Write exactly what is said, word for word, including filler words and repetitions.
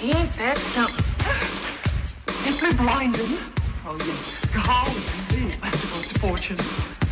Ain't that something? Simply blinding. Oh, yes. Golly, I suppose the fortune.